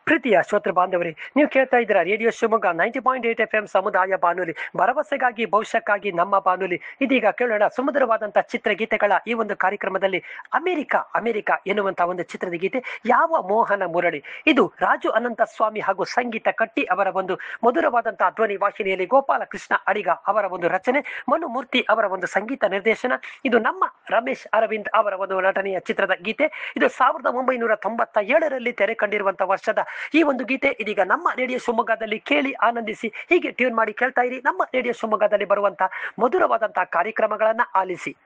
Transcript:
ಪ್ರೀತಿಯ ಶ್ರೋತೃ ಬಾಂಧವರೇ, ನೀವು ಕೇಳ್ತಾ ಇದ್ದೀರಾ ರೇಡಿಯೋ ಶಿವಮೊಗ್ಗ 90.8 FM ಸಮುದಾಯ ಬಾನುಲಿ, ಭರವಸೆಗಾಗಿ ಭವಿಷ್ಯಕ್ಕಾಗಿ ನಮ್ಮ ಬಾನುಲಿ. ಇದೀಗ ಕೇಳೋಣ ಸುಮಧುರವಾದಂತಹ ಚಿತ್ರಗೀತೆಗಳ ಈ ಒಂದು ಕಾರ್ಯಕ್ರಮದಲ್ಲಿ ಅಮೆರಿಕ ಎನ್ನುವಂತಹ ಒಂದು ಚಿತ್ರದ ಗೀತೆ ಯಾವ ಮೋಹನ ಮುರಳಿ. ಇದು ರಾಜು ಅನಂತ ಸ್ವಾಮಿ ಹಾಗೂ ಸಂಗೀತ ಕಟ್ಟಿ ಅವರ ಒಂದು ಮಧುರವಾದಂತಹ ಧ್ವನಿ ವಾಹಿನಿಯಲ್ಲಿ ಗೋಪಾಲಕೃಷ್ಣ ಅಡಿಗ ಅವರ ಒಂದು ರಚನೆ, ಮನುಮೂರ್ತಿ ಅವರ ಒಂದು ಸಂಗೀತ ನಿರ್ದೇಶನ. ಇದು ನಮ್ಮ ರಮೇಶ್ ಅರವಿಂದ್ ಅವರ ಒಂದು ನಟನೆಯ ಚಿತ್ರದ ಗೀತೆ. ಇದು 1997ರಲ್ಲಿ ತೆರೆ ಕಂಡಿರುವಂತಹ ವರ್ಷದ ಈ ಒಂದು ಗೀತೆ ಇದೀಗ ನಮ್ಮ ರೇಡಿಯೋ ಶಿವಮೊಗ್ಗದಲ್ಲಿ ಕೇಳಿ ಆನಂದಿಸಿ. ಹೀಗೆ ಟ್ಯೂನ್ ಮಾಡಿ ಕೇಳ್ತಾ ಇರಿ ನಮ್ಮ ರೇಡಿಯೋ ಶಿವಮೊಗ್ಗದಲ್ಲಿ ಬರುವಂತಹ ಮಧುರವಾದಂತಹ ಕಾರ್ಯಕ್ರಮಗಳನ್ನ ಆಲಿಸಿ.